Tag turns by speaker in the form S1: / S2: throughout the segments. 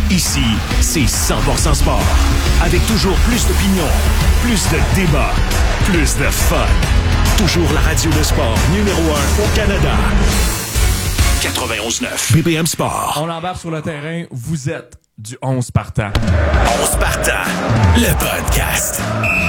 S1: Ici, c'est 100% sport. Avec toujours plus d'opinions, plus de débats, plus de fun. Toujours la radio de sport numéro 1 au Canada. 91.9 BPM Sport.
S2: On embarque sur le terrain. Vous êtes du 11 partant.
S1: 11 partant, le podcast.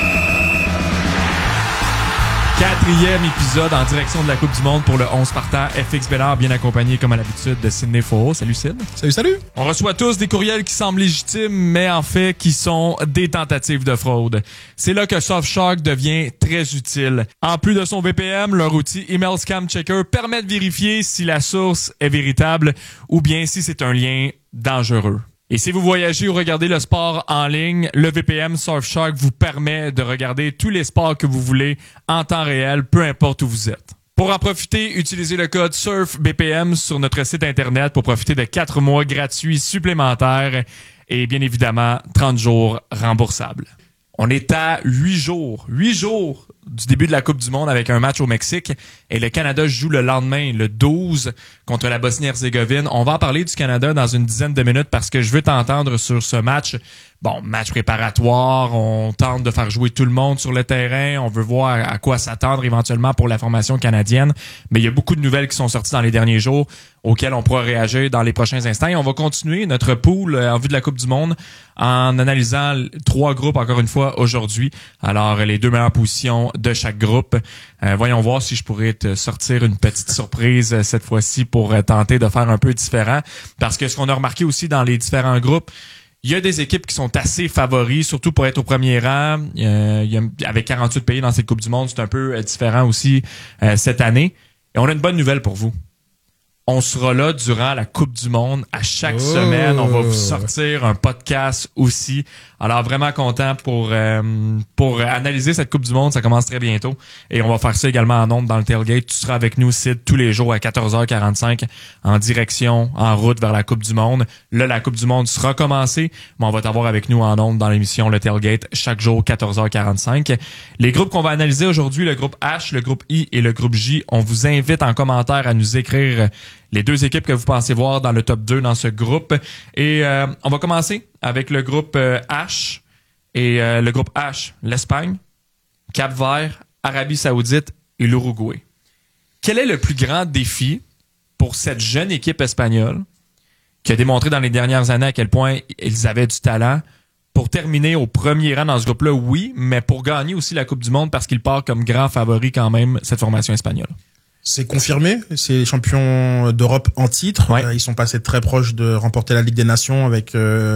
S2: 4e épisode en direction de la Coupe du Monde pour le 11 partant. FX Bédard, bien accompagné comme à l'habitude de Sidney Faux. Salut Sid.
S3: Salut.
S2: On reçoit tous des courriels qui semblent légitimes, mais en fait qui sont des tentatives de fraude. C'est là que Surfshark devient très utile. En plus de son VPN, leur outil Email Scam Checker permet de vérifier si la source est véritable ou bien si c'est un lien dangereux. Et si vous voyagez ou regardez le sport en ligne, le VPN Surfshark vous permet de regarder tous les sports que vous voulez en temps réel, peu importe où vous êtes. Pour en profiter, utilisez le code SURFBPM sur notre site internet pour profiter de 4 mois gratuits supplémentaires et bien évidemment 30 jours remboursables. On est à 8 jours du début de la Coupe du Monde avec un match au Mexique et le Canada joue le lendemain, le 12, contre la Bosnie-Herzégovine. On va en parler du Canada dans une dizaine de minutes parce que je veux t'entendre sur ce match. Bon, match préparatoire, on tente de faire jouer tout le monde sur le terrain, on veut voir à quoi s'attendre éventuellement pour la formation canadienne, mais il y a beaucoup de nouvelles qui sont sorties dans les derniers jours auxquelles on pourra réagir dans les prochains instants. Et on va continuer notre pool en vue de la Coupe du Monde en analysant 3 groupes encore une fois aujourd'hui. Alors, les 2 meilleures positions de chaque groupe. Voyons voir si je pourrais te sortir une petite surprise cette fois-ci pour tenter de faire un peu différent. Parce que ce qu'on a remarqué aussi dans les différents groupes, il y a des équipes qui sont assez favoris, surtout pour être au premier rang. Avec 48 pays dans cette Coupe du Monde, c'est un peu différent aussi cette année. Et on a une bonne nouvelle pour vous. On sera là durant la Coupe du Monde. À chaque semaine, on va vous sortir un podcast aussi. Alors, vraiment content pour analyser cette Coupe du Monde. Ça commence très bientôt. Et on va faire ça également en ondes dans le tailgate. Tu seras avec nous, Sid, tous les jours à 14h45 en direction, en route vers la Coupe du Monde. Là, la Coupe du Monde sera commencée, mais on va t'avoir avec nous en ondes dans l'émission Le Tailgate chaque jour, 14h45. Les groupes qu'on va analyser aujourd'hui, le groupe H, le groupe I et le groupe J, on vous invite en commentaire à nous écrire les 2 équipes que vous pensez voir dans le top 2 dans ce groupe. Et on va commencer avec le groupe H. Et le groupe H, l'Espagne, Cap-Vert, Arabie Saoudite et l'Uruguay. Quel est le plus grand défi pour cette jeune équipe espagnole qui a démontré dans les dernières années à quel point ils avaient du talent pour terminer au premier rang dans ce groupe-là, oui, mais pour gagner aussi la Coupe du Monde parce qu'il part comme grand favori quand même, cette formation espagnole?
S3: C'est confirmé, c'est les champions d'Europe en titre.
S2: Ouais.
S3: Ils sont passés très proches de remporter la Ligue des Nations avec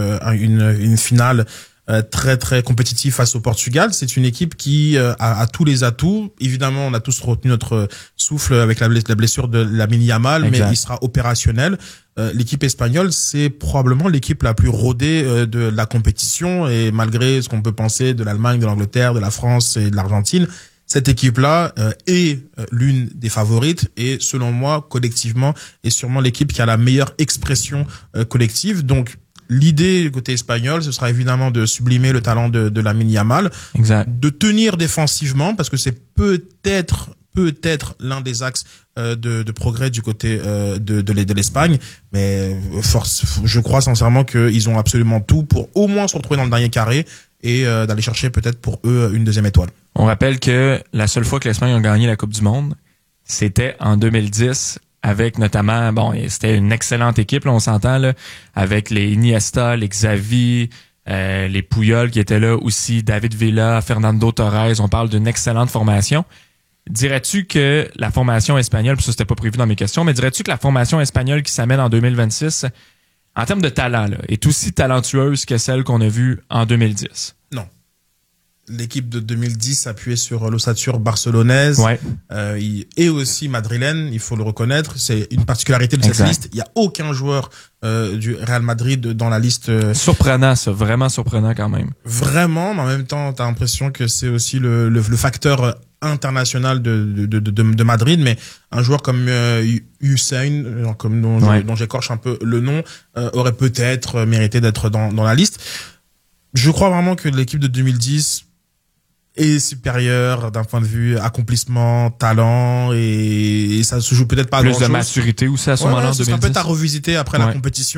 S3: une finale très très compétitive face au Portugal. C'est une équipe qui a tous les atouts. Évidemment, on a tous retenu notre souffle avec la blessure de Lamine Yamal, mais il sera opérationnel. L'équipe espagnole, c'est probablement l'équipe la plus rodée de la compétition, et malgré ce qu'on peut penser de l'Allemagne, de l'Angleterre, de la France et de l'Argentine, cette équipe-là est l'une des favorites et, selon moi, collectivement, est sûrement l'équipe qui a la meilleure expression collective. Donc, l'idée côté espagnol, ce sera évidemment de sublimer le talent de Lamine Yamal,
S2: exact,
S3: de tenir défensivement, parce que c'est peut-être l'un des axes de progrès du côté de l'Espagne, mais je crois sincèrement qu'ils ont absolument tout pour au moins se retrouver dans le dernier carré et d'aller chercher peut-être pour eux une 2e étoile.
S2: On rappelle que la seule fois que l'Espagne a gagné la Coupe du Monde, c'était en 2010 avec notamment, c'était une excellente équipe, là, on s'entend, là, avec les Iniesta, les Xavi, les Puyol qui étaient là aussi, David Villa, Fernando Torres, on parle d'une excellente formation. Dirais-tu que la formation espagnole, puis ça c'était pas prévu dans mes questions, mais dirais-tu que la formation espagnole qui s'amène en 2026, en termes de talent, là, est aussi talentueuse que celle qu'on a vue en 2010?
S3: Non. L'équipe de 2010 appuyée sur l'ossature barcelonaise,
S2: ouais,
S3: et aussi madrilène, il faut le reconnaître. C'est une particularité de cette liste. Il y a aucun joueur du Real Madrid dans la liste.
S2: Surprenant, ça, vraiment surprenant quand même.
S3: Vraiment, mais en même temps, t'as l'impression que c'est aussi le facteur international de Madrid, mais un joueur comme Hussein, dont j'écorche un peu le nom, aurait peut-être mérité d'être dans la liste. Je crois vraiment que l'équipe de 2010 est supérieure d'un point de vue accomplissement, talent, et ça se joue peut-être pas à
S2: plus
S3: grand-chose.
S2: de maturité aussi à ce moment-là en 2010.
S3: C'est un peu à revisiter après la compétition,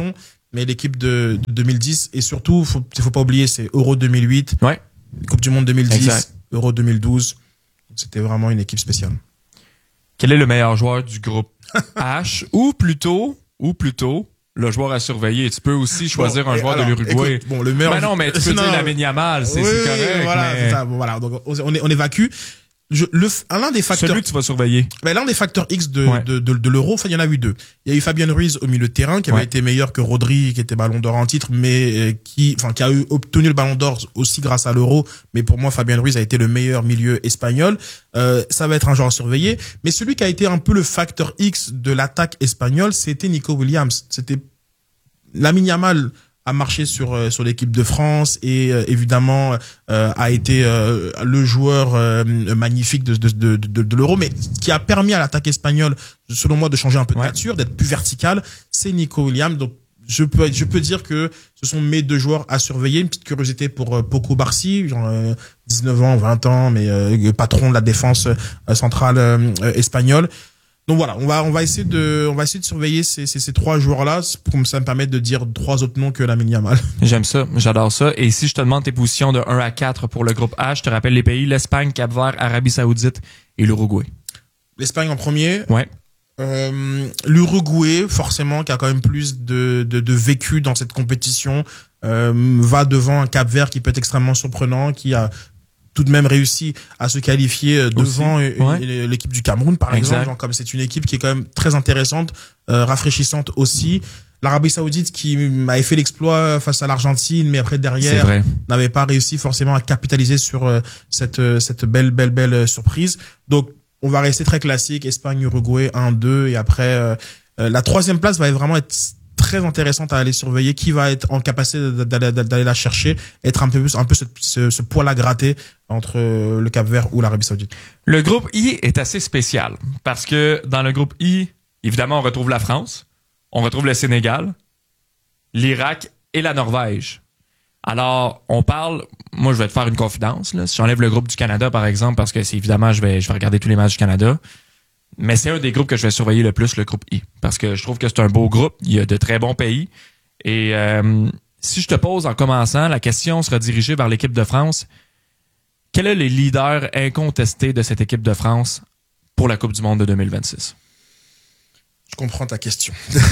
S3: mais l'équipe de 2010 et surtout, faut pas oublier, c'est Euro 2008,
S2: Ouais.
S3: Coupe du Monde 2010,
S2: Exact.
S3: Euro 2012. C'était vraiment une équipe spéciale.
S2: Quel est le meilleur joueur du groupe H ou plutôt le joueur à surveiller? Tu peux aussi choisir un joueur de l'Uruguay.
S3: Écoute, bon, le meilleur.
S2: Ben non, mais tu peux dire Lamine Yamal, c'est correct.
S3: Voilà,
S2: mais
S3: c'est ça. Bon, voilà. Donc, on évacue. L'un des facteurs.
S2: celui que tu vas surveiller.
S3: Ben, l'un des facteurs X de
S2: Ouais.
S3: l'Euro, enfin, il y en a eu deux. Il y a eu Fabien Ruiz au milieu de terrain, qui avait
S2: Ouais.
S3: été meilleur que Rodri, qui était Ballon d'Or en titre, mais qui a obtenu le Ballon d'Or aussi grâce à l'Euro. Mais pour moi, Fabien Ruiz a été le meilleur milieu espagnol. Ça va être un joueur à surveiller. Mais celui qui a été un peu le facteur X de l'attaque espagnole, c'était Nico Williams. C'était Lamine Yamal a marché sur l'équipe de France et évidemment a été le joueur magnifique de l'Euro, mais ce qui a permis à l'attaque espagnole, selon moi, de changer un peu de nature, d'être plus verticale, c'est Nico Williams. Donc je peux dire que ce sont mes deux joueurs à surveiller. Une petite curiosité pour Poko Barsi, genre 19 ans, 20 ans, mais patron de la défense centrale espagnole. Donc voilà, on va essayer de surveiller ces trois joueurs-là, comme ça me permet de dire trois autres noms que Lamine Yamal.
S2: J'aime ça, j'adore ça. Et si je te demande tes positions de 1 à 4 pour le groupe H, je te rappelle les pays, l'Espagne, Cap-Vert, Arabie Saoudite et l'Uruguay.
S3: L'Espagne en premier.
S2: Ouais.
S3: L'Uruguay, forcément, qui a quand même plus de vécu dans cette compétition, va devant un Cap-Vert qui peut être extrêmement surprenant, qui a tout de même réussi à se qualifier devant l'équipe du Cameroun, par exemple. Genre, comme c'est une équipe qui est quand même très intéressante, rafraîchissante aussi. L'Arabie Saoudite qui avait fait l'exploit face à l'Argentine, mais après derrière n'avait pas réussi forcément à capitaliser sur cette belle surprise. Donc on va rester très classique, Espagne, Uruguay 1-2 et après la troisième place va vraiment être très intéressante à aller surveiller, qui va être en capacité d'aller la chercher, être un peu ce poil à gratter entre le Cap-Vert ou l'Arabie Saoudite.
S2: Le groupe I est assez spécial parce que dans le groupe I, évidemment, on retrouve la France, on retrouve le Sénégal, l'Irak et la Norvège. Alors, on parle, moi je vais te faire une confidence, là, si j'enlève le groupe du Canada par exemple, parce que c'est évidemment, je vais regarder tous les matchs du Canada, mais c'est un des groupes que je vais surveiller le plus, le groupe I. Parce que je trouve que c'est un beau groupe. Il y a de très bons pays. Et si je te pose en commençant, la question sera dirigée vers l'équipe de France. Quels sont les leaders incontestés de cette équipe de France pour la Coupe du Monde de 2026?
S3: Je comprends ta question.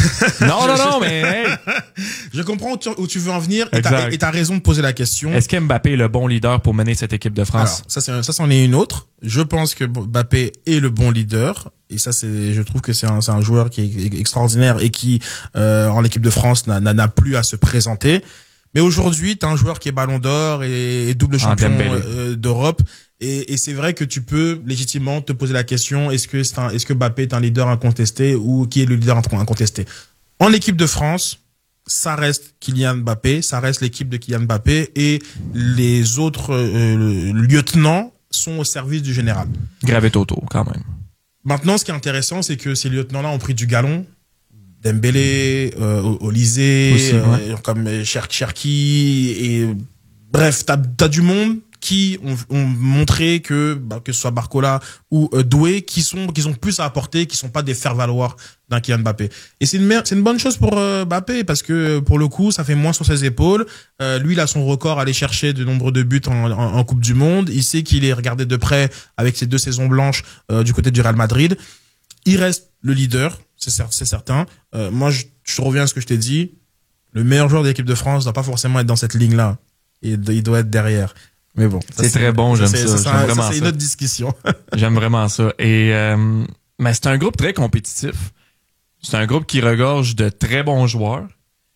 S2: Non, mais hey.
S3: Je comprends où tu veux en venir et t'as raison de poser la question.
S2: Est-ce qu'Mbappé est le bon leader pour mener cette équipe de France?
S3: Alors, ça c'en est une autre. Je pense que Mbappé est le bon leader et ça je trouve que c'est un joueur qui est extraordinaire et qui en équipe de France n'a plus à se présenter. Mais aujourd'hui, t'as un joueur qui est Ballon d'Or et double champion d'Europe. Et c'est vrai que tu peux légitimement te poser la question, est-ce que Mbappé est un leader incontesté ou qui est le leader incontesté? En équipe de France, ça reste Kylian Mbappé, ça reste l'équipe de Kylian Mbappé et les autres lieutenants sont au service du général.
S2: Gravé Toto, quand même.
S3: Maintenant, ce qui est intéressant, c'est que ces lieutenants-là ont pris du galon. Dembélé, Olysée, comme Cherki et bref, t'as du monde qui ont montré que ce soit Barcola ou Doué, qui ont plus à apporter, qui sont pas des faire-valoir d'un Kylian Mbappé. Et c'est une bonne chose pour Mbappé parce que pour le coup, ça fait moins sur ses épaules. Lui, il a son record à aller chercher de nombre de buts en Coupe du Monde. Il sait qu'il est regardé de près avec ses 2 saisons blanches du côté du Real Madrid. Il reste le leader, c'est certain. Moi, je reviens à ce que je t'ai dit. Le meilleur joueur de l'équipe de France doit pas forcément être dans cette ligne-là. Il doit être derrière. Mais bon.
S2: C'est très bon, j'aime ça.
S3: C'est une autre discussion.
S2: J'aime vraiment ça. Et mais c'est un groupe très compétitif. C'est un groupe qui regorge de très bons joueurs.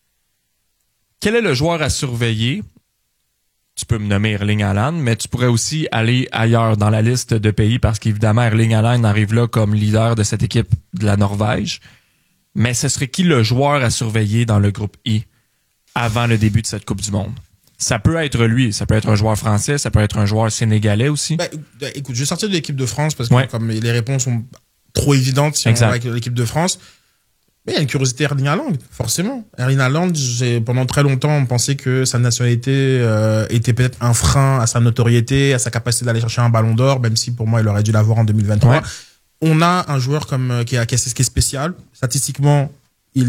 S2: Quel est le joueur à surveiller? Tu peux me nommer Erling Haaland, mais tu pourrais aussi aller ailleurs dans la liste de pays parce qu'évidemment, Erling Haaland arrive là comme leader de cette équipe de la Norvège. Mais ce serait qui le joueur à surveiller dans le groupe I avant le début de cette Coupe du Monde? Ça peut être lui, ça peut être un joueur français, ça peut être un joueur sénégalais aussi.
S3: Écoute, je vais sortir de l'équipe de France parce que comme les réponses sont trop évidentes si on va avec l'équipe de France. Mais il y a une curiosité Erling Haaland, forcément. Erling Haaland, pendant très longtemps, on pensait que sa nationalité était peut-être un frein à sa notoriété, à sa capacité d'aller chercher un ballon d'or, même si pour moi, il aurait dû l'avoir en 2023. Ouais. On a un joueur qui est spécial. Statistiquement, il est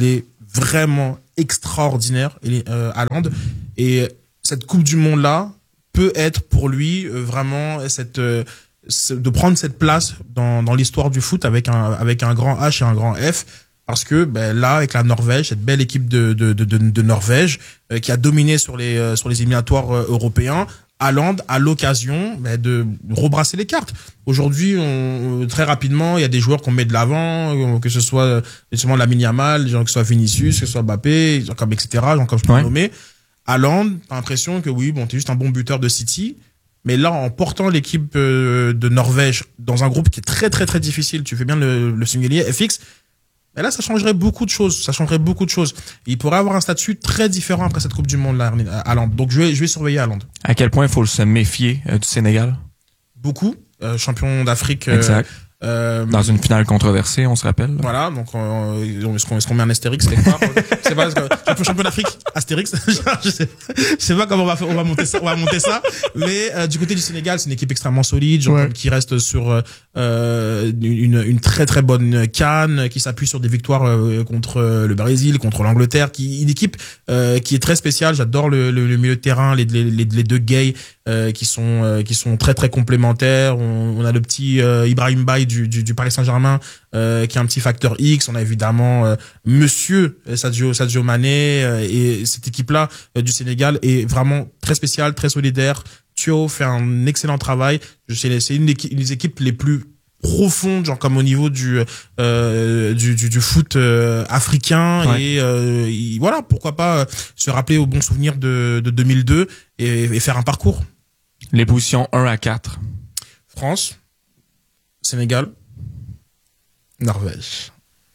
S3: vraiment extraordinaire, Haaland. Et cette Coupe du Monde là peut être pour lui vraiment de prendre cette place dans l'histoire du foot avec un grand H et un grand F. Parce que là, avec la Norvège, cette belle équipe de Norvège qui a dominé sur les éliminatoires européens, Haaland a l'occasion de rebrasser les cartes. Aujourd'hui, très rapidement, il y a des joueurs qu'on met de l'avant, que ce soit justement Lamine Yamal, que ce soit Vinicius, que ce soit Mbappé, etc. Comme je peux le nommer. Haaland, t'as l'impression que oui, t'es juste un bon buteur de City. Mais là, en portant l'équipe de Norvège dans un groupe qui est très très très difficile, tu fais bien le signaler, FX. Et là, ça changerait beaucoup de choses. Il pourrait avoir un statut très différent après cette Coupe du Monde, là, Haaland. Donc, je vais surveiller Haaland.
S2: À quel point il faut se méfier du Sénégal?
S3: Beaucoup. Champion d'Afrique.
S2: Exact. Dans une finale controversée, on se rappelle.
S3: Voilà, donc est-ce qu'on met un astérix quelque part? C'est pas champion d'Afrique, astérix. je sais pas comment on va monter ça. Mais du côté du Sénégal, c'est une équipe extrêmement solide, qui reste sur une très très bonne CAN, qui s'appuie sur des victoires contre le Brésil, contre l'Angleterre, une équipe qui est très spéciale. J'adore le milieu de terrain, les deux gays qui sont très très complémentaires. On a le petit Ibrahim Baye du Paris Saint-Germain qui est un petit facteur X. On a évidemment monsieur Sadio Mané et cette équipe-là du Sénégal est vraiment très spéciale, très solidaire. Thio fait un excellent travail. C'est une des équipes les plus profondes, comme au niveau du foot africain. Ouais. Et voilà, pourquoi pas se rappeler aux bons souvenirs de 2002 et faire un parcours.
S2: Les positions 1 à 4.
S3: France, Sénégal, Norvège.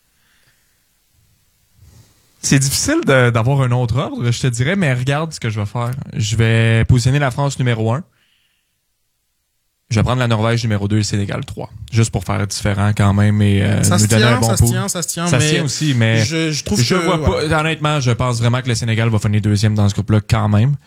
S2: C'est difficile d'avoir un autre ordre, je te dirais, mais regarde ce que je vais faire. Je vais positionner la France numéro 1. Je vais prendre la Norvège numéro 2 et le Sénégal 3. Juste pour faire différent quand même et nous donner un bon pool.
S3: Ça se tient
S2: aussi, mais
S3: je trouve que
S2: vois pas, honnêtement, je pense vraiment que le Sénégal va finir deuxième dans ce groupe-là quand même.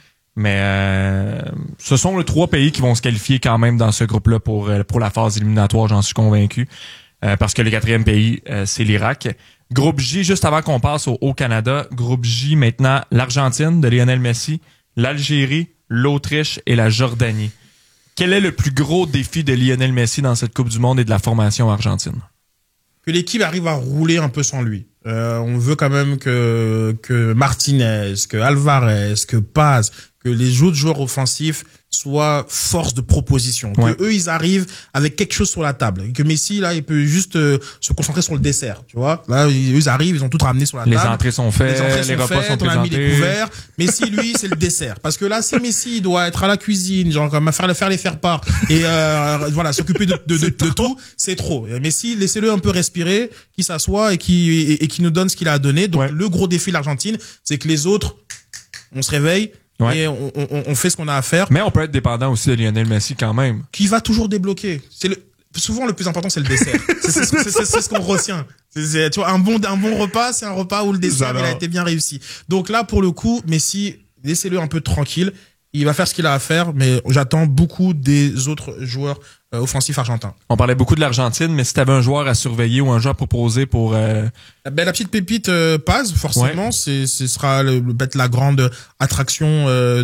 S2: Mais ce sont les 3 pays qui vont se qualifier quand même dans ce groupe-là pour la phase éliminatoire, j'en suis convaincu. Parce que le 4e pays, c'est l'Irak. Groupe J, juste avant qu'on passe au Canada, groupe J maintenant, l'Argentine de Lionel Messi, l'Algérie, l'Autriche et la Jordanie. Quel est le plus gros défi de Lionel Messi dans cette Coupe du Monde et de la formation argentine?
S3: Que l'équipe arrive à rouler un peu sans lui. On veut quand même que Martinez, que Alvarez, que Paz, que les autres joueurs offensifs soient force de proposition. Ouais. Que eux, ils arrivent avec quelque chose sur la table. Et que Messi, là, il peut juste se concentrer sur le dessert, tu vois. Là, ils arrivent, ils ont tout ramené sur la table.
S2: Les entrées sont faites, les repas sont présentés. On a mis les couverts. Messi, lui, c'est le dessert. Parce que là, si Messi, il doit être à la cuisine, comme faire les faire-part, et voilà, s'occuper de tout, c'est trop. Messi, laissez-le un peu respirer, qu'il s'assoie et qui nous donne ce qu'il a à donner. Donc, le gros défi de l'Argentine, c'est que les autres, on se réveille, et on fait ce qu'on a à faire. Mais on peut être dépendant aussi de Lionel Messi quand même.
S3: Qui va toujours débloquer. Souvent, le plus important, c'est le dessert. c'est ce qu'on retient. Tu vois, un bon repas, c'est un repas où le dessert, il a été bien réussi. Donc là, pour le coup, Messi, laissez-le un peu tranquille. Il va faire ce qu'il a à faire, mais j'attends beaucoup des autres joueurs offensifs argentins.
S2: On parlait beaucoup de l'Argentine, mais si tu avais un joueur à surveiller ou un joueur à proposer pour...
S3: la petite pépite Paz, forcément, ce sera peut-être la grande attraction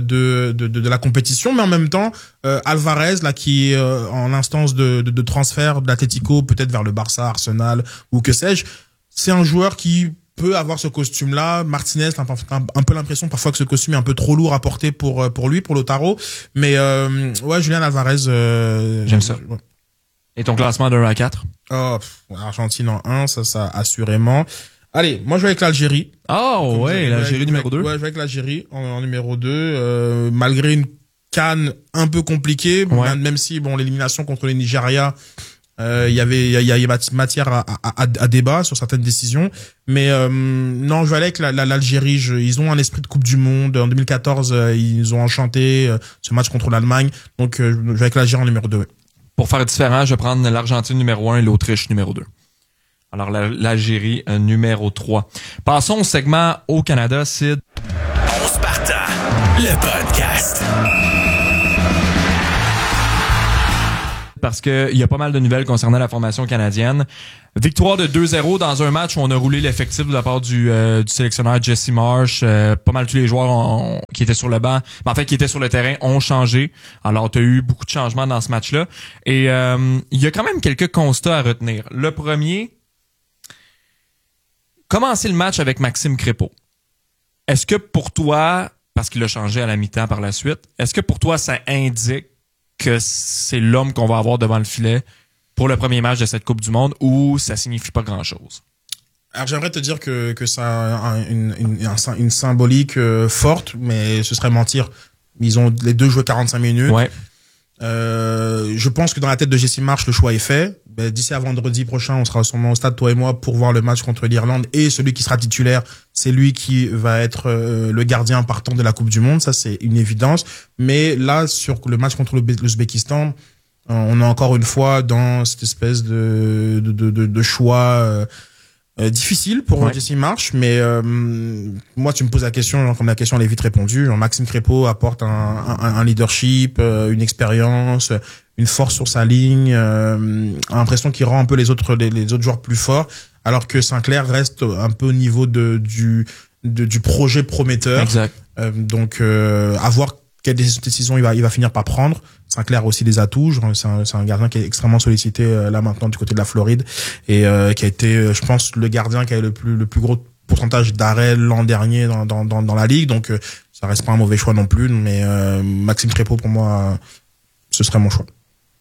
S3: de la compétition, mais en même temps, Alvarez, là, qui est en instance de transfert de l'Atlético, peut-être vers le Barça, Arsenal, ou que sais-je, c'est un joueur qui peut avoir ce costume-là. Martinez, un peu l'impression parfois que ce costume est un peu trop lourd à porter pour lui, pour Lautaro. Mais Julián Alvarez.
S2: J'aime ça. Ouais. Et ton classement de 1 à 4?
S3: Argentine en 1, ça assurément. Allez, moi je vais avec l'Algérie.
S2: Oh ouais, l'Algérie numéro 2.
S3: Ouais, je vais avec l'Algérie en numéro 2. Malgré une CAN un peu compliquée, même si l'élimination contre le Nigeria, il y a matière à débat sur certaines décisions, mais non, je vais aller avec l'Algérie. Ils ont un esprit de Coupe du Monde. En 2014, ils ont enchanté ce match contre l'Allemagne. Donc je vais avec l'Algérie en numéro 2. Ouais.
S2: Pour faire différent, je vais prendre l'Argentine numéro 1 et l'Autriche numéro 2. Alors l'Algérie numéro 3. Passons au segment au Canada, Sid.
S1: On se partant, le podcast.
S2: parce que il y a pas mal de nouvelles concernant la formation canadienne. Victoire de 2-0 dans un match où on a roulé l'effectif de la part du sélectionneur Jesse Marsh. Pas mal tous les joueurs qui étaient sur le banc, mais en fait qui étaient sur le terrain, ont changé. Alors, tu as eu beaucoup de changements dans ce match-là. Et il y a quand même quelques constats à retenir. Le premier, commencer le match avec Maxime Crépeau. Est-ce que pour toi, parce qu'il a changé à la mi-temps par la suite, est-ce que pour toi, ça indique que c'est l'homme qu'on va avoir devant le filet pour le premier match de cette Coupe du Monde ou ça signifie pas grand-chose?
S3: Alors j'aimerais te dire que ça a une symbolique forte, mais ce serait mentir. Ils ont les deux joué 45 minutes.
S2: Ouais.
S3: Je pense que dans la tête de Jesse Marsh, le choix est fait. D'ici à vendredi prochain, on sera sûrement au stade, toi et moi, pour voir le match contre l'Irlande. Et celui qui sera titulaire, c'est lui qui va être le gardien partant de la Coupe du Monde. Ça, c'est une évidence. Mais là, sur le match contre l'Ouzbékistan, on est encore une fois dans cette espèce de choix difficile pour Jesse Marsh. Mais moi, tu me poses la question, comme la question elle est vite répondue. Maxime Crépeau apporte un leadership, une expérience, une force sur sa ligne, l'impression qu'il rend un peu les autres joueurs plus forts, alors que Sinclair reste un peu au niveau du projet prometteur.
S2: Exact.
S3: Donc à voir quelle décision il va finir par prendre. Sinclair a aussi des atouts. C'est un gardien qui est extrêmement sollicité là maintenant du côté de la Floride et qui a été, je pense, le gardien qui a le plus gros pourcentage d'arrêts l'an dernier dans la ligue. Donc ça reste pas un mauvais choix non plus. Mais Maxime Crépeau, pour moi, ce serait mon choix.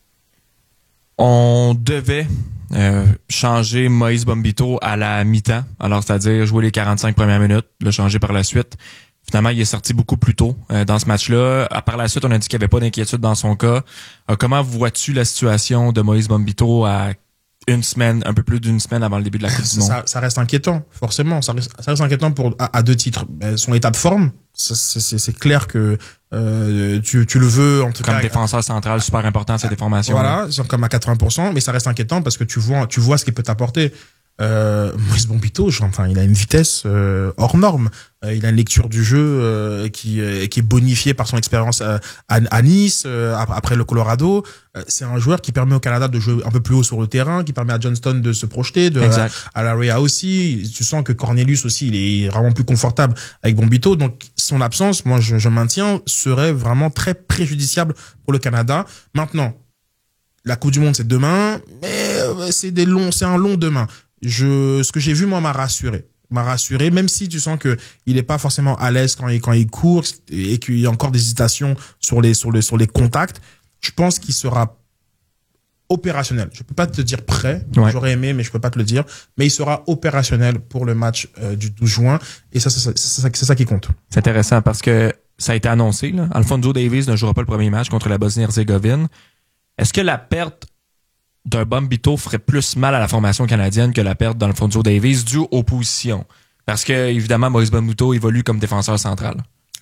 S2: On devait changer Moïse Bombito à la mi-temps, alors c'est-à-dire jouer les 45 premières minutes, le changer par la suite. Finalement, il est sorti beaucoup plus tôt dans ce match-là. Par la suite, on a dit qu'il n'y avait pas d'inquiétude dans son cas. Comment vois-tu la situation de Moïse Bombito à un peu plus d'une semaine avant le début de la Coupe du Monde?
S3: Ça reste inquiétant, forcément. Ça reste inquiétant à deux titres. Son état de forme, c'est clair que tu le veux en tout
S2: cas. Comme défenseur central, super important cette déformation.
S3: Voilà, c'est comme à 80%, mais ça reste inquiétant parce que tu vois ce qu'il peut t'apporter. Moïse Bombito, il a une vitesse hors norme. Il a une lecture du jeu qui est bonifiée par son expérience à Nice, après le Colorado. C'est un joueur qui permet au Canada de jouer un peu plus haut sur le terrain, qui permet à Johnston de se projeter, à Larrea aussi. Tu sens que Cornelius aussi, il est vraiment plus confortable avec Bombito. Donc son absence, moi je maintiens, serait vraiment très préjudiciable pour le Canada. Maintenant, la Coupe du Monde c'est demain, mais c'est un long demain. Ce que j'ai vu, moi, m'a rassuré, même si tu sens que il est pas forcément à l'aise quand il court et qu'il y a encore des hésitations sur les contacts. Je pense qu'il sera opérationnel. Je peux pas te dire prêt. Ouais. J'aurais aimé, mais je peux pas te le dire. Mais il sera opérationnel pour le match du 12 juin. Et ça, c'est ça qui compte.
S2: C'est intéressant parce que ça a été annoncé, là. Alphonso Davies ne jouera pas le premier match contre la Bosnie-Herzégovine. Est-ce que la perte d'un Bombito ferait plus mal à la formation canadienne que la perte d'Alphonso Davies due aux positions? Parce que, évidemment, Moïse Bombito évolue comme défenseur central.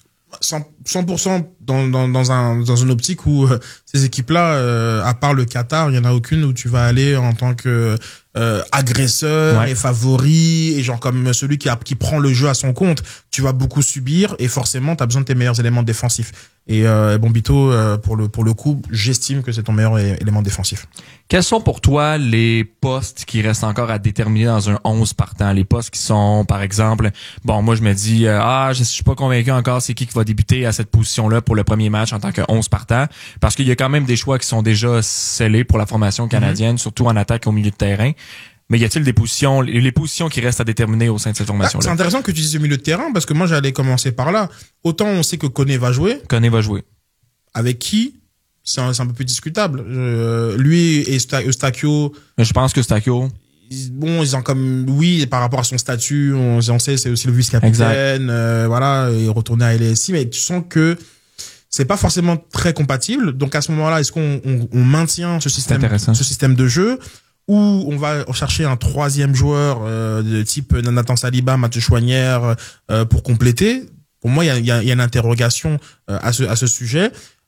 S3: 100% dans une optique où ces équipes-là, à part le Qatar, il y en a aucune où tu vas aller en tant que agresseur et favori et genre comme celui qui prend le jeu à son compte. Tu vas beaucoup subir et forcément tu as besoin de tes meilleurs éléments défensifs. Et Bombito, pour le coup, j'estime que c'est ton meilleur élément défensif.
S2: Quels sont pour toi les postes qui restent encore à déterminer dans un 11 partant? Les postes qui sont, par exemple, moi je me dis, je suis pas convaincu encore c'est qui va débuter à cette position-là pour le premier match en tant que 11 partant, parce qu'il y a quand même des choix qui sont déjà scellés pour la formation canadienne, surtout en attaque au milieu de terrain. Mais y a-t-il les positions qui restent à déterminer au sein de cette formation-là?
S3: C'est intéressant que tu dises le milieu de terrain, parce que moi j'allais commencer par là. Autant on sait que Koné va jouer. Avec qui? C'est un peu plus discutable. Lui et Eustáquio.
S2: Je pense que Eustáquio.
S3: Ils ont par rapport à son statut, on sait, c'est aussi le vice-capitaine, et retourner à LSI, mais tu sens que c'est pas forcément très compatible. Donc à ce moment-là, est-ce qu'on maintient ce système de jeu, ou on va chercher un troisième joueur de type Nathan Saliba, Mathieu Chouanière pour compléter? Pour moi, il y a une interrogation à ce sujet.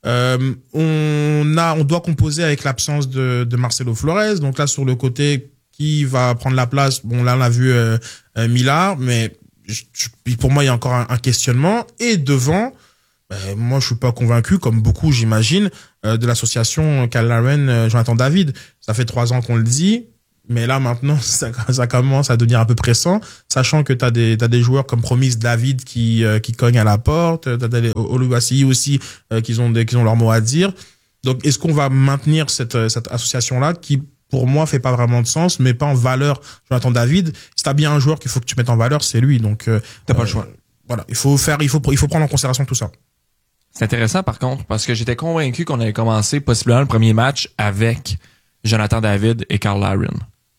S3: On doit composer avec l'absence de Marcelo Flores. Donc là, sur le côté, qui va prendre la place? Là, on a vu Millard, mais pour moi, il y a encore un questionnement. Et devant, Moi, je suis pas convaincu, comme beaucoup, j'imagine, de l'association Kyle Laren, Jonathan David. Ça fait 3 ans qu'on le dit, mais là maintenant, ça commence à devenir un peu pressant, sachant que t'as des joueurs comme Promise David qui cognent à la porte, t'as des Oluwaseyi aussi qui ont leur mot à dire. Donc, est-ce qu'on va maintenir cette association-là qui, pour moi, fait pas vraiment de sens, mais pas en valeur Jonathan David. Si t'as bien un joueur qu'il faut que tu mettes en valeur, c'est lui. Donc,
S2: t'as pas le choix.
S3: Voilà, il faut prendre en considération tout ça.
S2: C'est intéressant par contre, parce que j'étais convaincu qu'on allait commencer possiblement le premier match avec Jonathan David et Kyle Laren.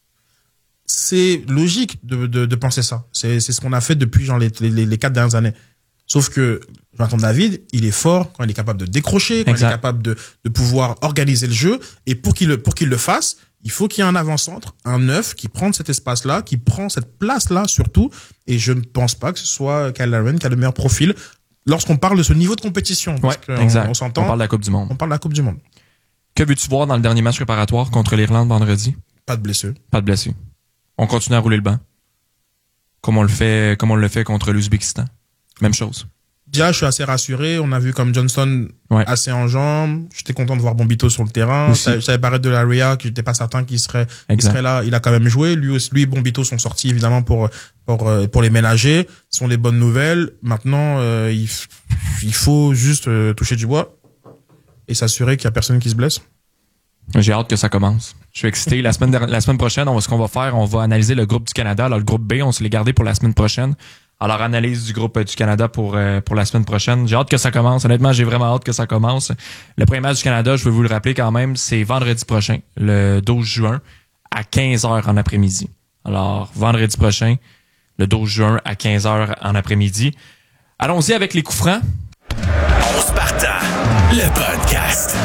S3: C'est logique de penser ça. C'est ce qu'on a fait depuis genre les 4 dernières années. Sauf que Jonathan David, il est fort quand il est capable de décrocher, quand il est capable de pouvoir organiser le jeu. Et pour qu'il le fasse, il faut qu'il y ait un avant-centre, un neuf qui prend cet espace-là, qui prend cette place-là surtout. Et je ne pense pas que ce soit Kyle Laren qui a le meilleur profil lorsqu'on parle de ce niveau de compétition. Parce
S2: exact.
S3: On s'entend.
S2: On parle de la Coupe du Monde.
S3: On parle de la Coupe du Monde.
S2: Que veux-tu voir dans le dernier match préparatoire contre l'Irlande vendredi?
S3: Pas de blessure.
S2: Pas de blessure. On continue à rouler le banc. Comme on le fait contre l'Ouzbékistan. Même chose.
S3: Déjà, je suis assez rassuré. On a vu comme Johnston assez en jambes. J'étais content de voir Bombito sur le terrain. Je savais paraître de l'Area, que j'étais pas certain qu'il serait là. Il a quand même joué. Lui et Bombito sont sortis évidemment pour les ménager. Ce sont des bonnes nouvelles. Maintenant, il faut juste toucher du bois et s'assurer qu'il y a personne qui se blesse.
S2: J'ai hâte que ça commence. Je suis excité. La semaine prochaine, ce qu'on va faire, on va analyser le groupe du Canada. Alors, le groupe B, on se l'est gardé pour la semaine prochaine. Alors, analyse du groupe du Canada pour la semaine prochaine. J'ai hâte que ça commence. Honnêtement, j'ai vraiment hâte que ça commence. Le premier match du Canada, je veux vous le rappeler quand même, c'est vendredi prochain, le 12 juin, à 15h en après-midi. Alors, vendredi prochain, le 12 juin, à 15h en après-midi. Allons-y avec les coups francs.
S1: On se partant, le podcast.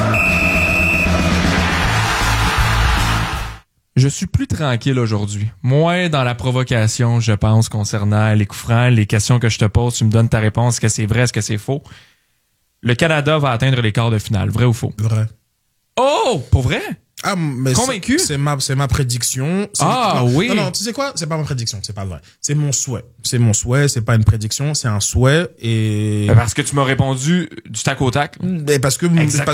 S2: Je suis plus tranquille aujourd'hui. Moins dans la provocation, je pense, concernant les coups francs, les questions que je te pose, tu me donnes ta réponse, est-ce que c'est vrai, est-ce que c'est faux? Le Canada va atteindre les quarts de finale, vrai ou faux?
S3: Vrai.
S2: Oh! Pour vrai?
S3: Ah, mais
S2: convaincu?
S3: C'est ma prédiction.
S2: Oui.
S3: Non, tu sais quoi? C'est pas ma prédiction, c'est pas vrai. C'est mon souhait. C'est pas une prédiction, c'est un souhait et...
S2: Parce que tu m'as répondu du tac au tac.
S3: Parce que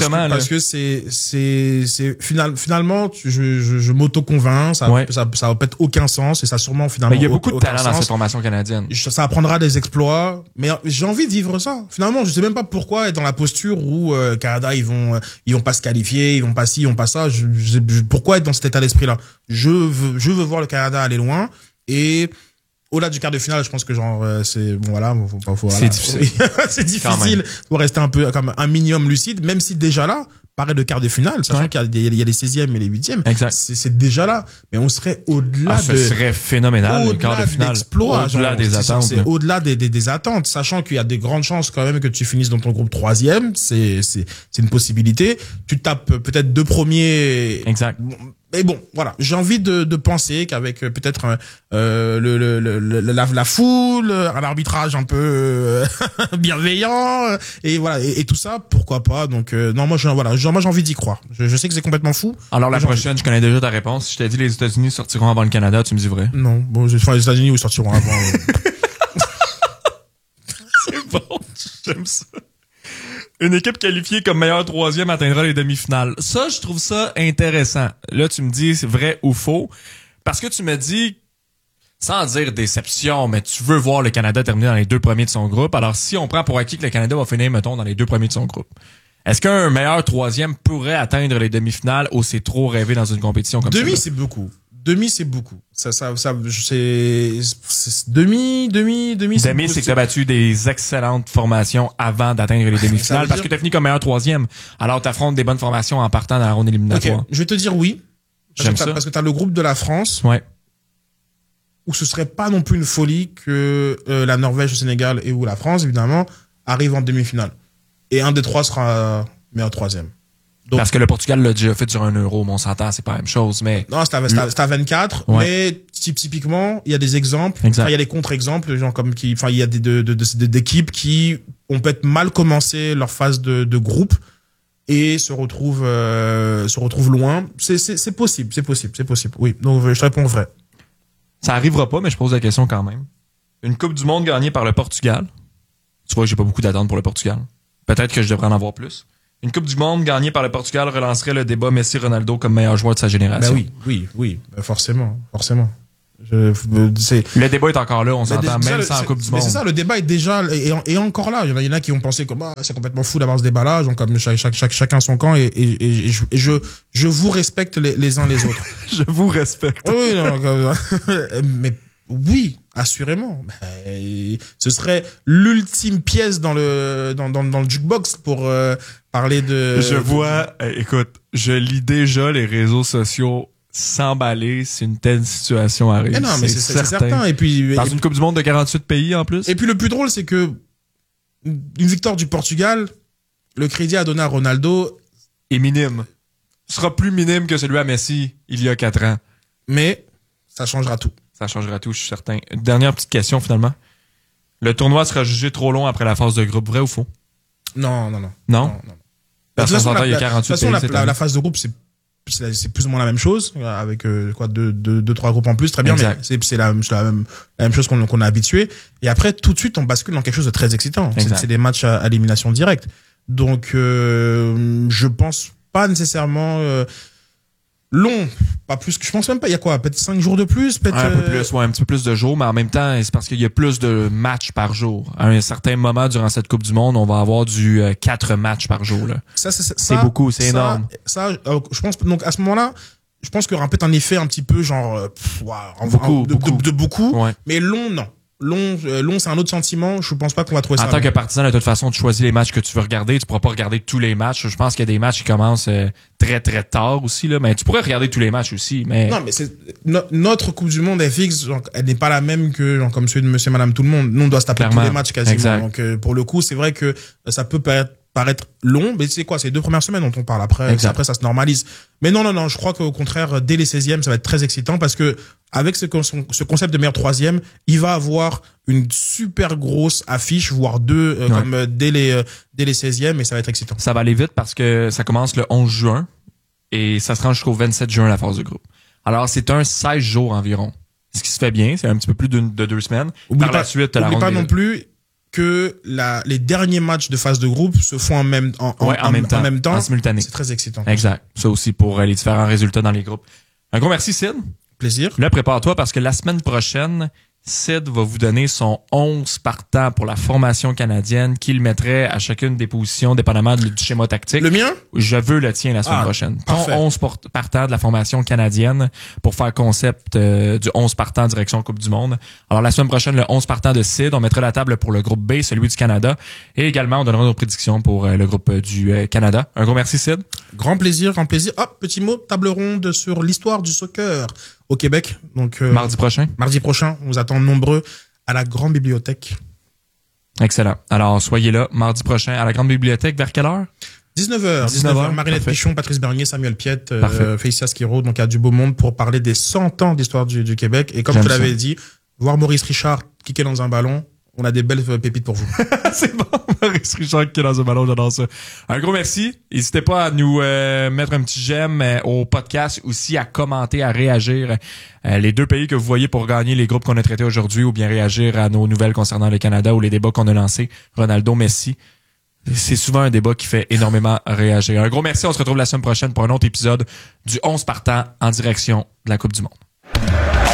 S3: c'est finalement, je m'auto-convainc, ça va peut-être aucun sens et ça sûrement finalement.
S2: Mais il y a beaucoup de talent dans cette formation canadienne.
S3: Ça apprendra des exploits, mais j'ai envie de vivre ça. Finalement, je sais même pas pourquoi être dans la posture où, Canada, ils vont pas se qualifier, ils vont pas ci, ils vont pas ça. Pourquoi être dans cet état d'esprit-là? Je veux voir le Canada aller loin et au-delà du quart de finale, je pense que c'est difficile. C'est difficile. Faut rester un peu comme un minimum lucide, même si déjà là, pareil de quart de finale, sachant qu'il y a les 16e et les 8e.
S2: Exact.
S3: C'est déjà là. Mais on serait au-delà
S2: ce serait phénoménal, le quart de finale.
S3: Au-delà des attentes. C'est au-delà des attentes, sachant qu'il y a des grandes chances quand même que tu finisses dans ton groupe 3e. C'est une possibilité. Tu tapes peut-être 2 premiers.
S2: Exact.
S3: Mais bon, voilà, j'ai envie de penser qu'avec peut-être la foule, un arbitrage un peu bienveillant et voilà et tout ça, pourquoi pas. Donc non, moi j'ai envie d'y croire. Je sais que c'est complètement fou.
S2: Alors la prochaine, je connais déjà ta réponse. Si je t'ai dit les États-Unis sortiront avant le Canada, tu me dis vrai?
S3: Non, bon, les États-Unis ils sortiront avant.
S2: C'est bon, j'aime ça. Une équipe qualifiée comme meilleure 3e atteindra les demi-finales. Ça, je trouve ça intéressant. Là, tu me dis c'est vrai ou faux. Parce que tu me dis, sans dire déception, mais tu veux voir le Canada terminer dans les 2 premiers de son groupe. Alors, si on prend pour acquis que le Canada va finir, mettons, dans les 2 premiers de son groupe, est-ce qu'un meilleur 3e pourrait atteindre les demi-finales ou c'est trop rêvé dans une compétition comme ça?
S3: Demi, c'est beaucoup. Demi, c'est beaucoup. Demi,
S2: c'est que t'as battu des excellentes formations avant d'atteindre les demi-finales parce que t'as fini comme meilleur 3e. Alors t'affrontes des bonnes formations en partant dans la ronde éliminatoire.
S3: Okay. Je vais te dire oui. Parce que t'as le groupe de la France.
S2: Ouais.
S3: Où ce serait pas non plus une folie que la Norvège, le Sénégal et ou la France, évidemment, arrivent en demi-finale. Et un des 3 sera meilleur 3e.
S2: Donc, parce que le Portugal l'a déjà fait sur un Euro, on s'entend, c'est pas la même chose, mais...
S3: Non, c'était à 24, mais typiquement, il y a des exemples, il y a des contre-exemples, genre comme il y a d'équipes qui ont peut-être mal commencé leur phase de groupe et se retrouvent loin. C'est possible. Oui. Donc, je te réponds vrai.
S2: Ça arrivera pas, mais je pose la question quand même. Une Coupe du Monde gagnée par le Portugal. Tu vois, j'ai pas beaucoup d'attentes pour le Portugal. Peut-être que je devrais en avoir plus. Une Coupe du Monde gagnée par le Portugal relancerait le débat Messi-Ronaldo comme meilleur joueur de sa génération.
S3: Oui, forcément.
S2: Le débat est encore là, on s'entend, même sans Coupe du Monde.
S3: Mais c'est ça, le débat est déjà est encore là. Il y en a qui ont pensé que c'est complètement fou d'avoir ce débat-là, donc comme chacun son camp, et je vous respecte les uns les autres.
S2: Je vous respecte.
S3: Oui, non, mais oui, assurément. Ce serait l'ultime pièce dans le jukebox pour parler de.
S2: Je vois, écoute, je lis déjà les réseaux sociaux s'emballer si une telle situation arrive.
S3: Mais non, mais c'est certain. Et puis
S2: dans une Coupe du Monde de 48 pays en plus.
S3: Et puis le plus drôle, c'est que une victoire du Portugal, le crédit à donner à Ronaldo
S2: est minime. Sera plus minime que celui à Messi il y a 4 ans.
S3: Mais ça changera tout.
S2: Ça changera tout, je suis certain. Une dernière petite question, finalement. Le tournoi sera jugé trop long après la phase de groupe, vrai ou faux?
S3: Non.
S2: De toute façon,
S3: la phase de groupe, c'est plus ou moins la même chose, avec deux, trois groupes en plus, très bien, exact. Mais c'est la même chose qu'on a habitué. Et après, tout de suite, on bascule dans quelque chose de très excitant. C'est des matchs à élimination directe. Donc, je pense pas nécessairement long, pas plus que je pense même pas. Il y a quoi, peut-être 5 jours de plus, peut-être
S2: un peu plus, un petit peu plus de jours, mais en même temps, c'est parce qu'il y a plus de matchs par jour. À un certain moment durant cette Coupe du Monde, on va avoir du 4 matchs par jour là. C'est beaucoup, c'est énorme.
S3: Je pense donc à ce moment-là, je pense qu'il y aura peut-être un effet un petit peu genre beaucoup,
S2: ouais.
S3: Mais long non. Long, c'est un autre sentiment. Je pense pas qu'on va trouver ça.
S2: En tant que partisan, de toute façon, tu choisis les matchs que tu veux regarder. Tu pourras pas regarder tous les matchs. Je pense qu'il y a des matchs qui commencent très, très tard aussi, là. Mais tu pourrais regarder tous les matchs aussi, mais.
S3: Non, mais notre Coupe du Monde FX, genre, elle n'est pas la même que, genre, comme celui de Monsieur et Madame Tout le Monde. Nous, on doit se taper tous les matchs quasiment.
S2: Exact.
S3: Donc, pour le coup, c'est vrai que ça peut paraître long, mais c'est quoi, c'est les 2 premières semaines dont on parle. Après ça se normalise. Mais non, je crois qu'au contraire, dès les 16e, ça va être très excitant parce que avec ce concept de meilleur 3e, il va avoir une super grosse affiche, voire 2, comme dès les 16e, et ça va être excitant.
S2: Ça va aller vite parce que ça commence le 11 juin et ça se rend jusqu'au 27 juin la phase de groupe. Alors, c'est un 16 jours environ. Ce qui se fait bien, c'est un petit peu plus de 2 semaines.
S3: Oublie pas non plus que les derniers matchs de phase de groupe se font en même temps,
S2: en simultané.
S3: C'est très excitant.
S2: Exact. Ça aussi pour les différents résultats dans les groupes. Un gros merci, Sid.
S3: Plaisir.
S2: Là, prépare-toi parce que la semaine prochaine, Sid va vous donner son 11 partant pour la formation canadienne qu'il mettrait à chacune des positions, dépendamment du schéma tactique.
S3: Le mien?
S2: Je veux le tien la semaine prochaine. Ton 11 partant de la formation canadienne pour faire concept du 11 partant en direction Coupe du Monde. Alors, la semaine prochaine, le 11 partant de Sid. On mettra la table pour le groupe B, celui du Canada. Et également, on donnera nos prédictions pour le groupe du Canada. Un gros merci, Sid.
S3: Grand plaisir. Hop, petit mot, table ronde sur l'histoire du soccer au Québec. Donc
S2: mardi prochain,
S3: on vous attend nombreux à la Grande Bibliothèque.
S2: Excellent. Alors soyez là mardi prochain à la Grande Bibliothèque vers quelle heure?
S3: 19h. Marinette Pichon, Patrice Bernier, Samuel Piette, Félicia Skiro, donc il y a du beau monde pour parler des 100 ans d'histoire du Québec. Et comme je te l'avais dit, voir Maurice Richard kicker dans un ballon, on a des belles pépites pour vous.
S2: C'est bon, Maurice Richard qui est dans un ballon, j'adore ça. Un gros merci. N'hésitez pas à nous mettre un petit j'aime au podcast, aussi à commenter, à réagir. Les 2 pays que vous voyez pour gagner les groupes qu'on a traités aujourd'hui, ou bien réagir à nos nouvelles concernant le Canada ou les débats qu'on a lancés, Ronaldo, Messi. C'est souvent un débat qui fait énormément réagir. Un gros merci, on se retrouve la semaine prochaine pour un autre épisode du 11 partant en direction de la Coupe du Monde.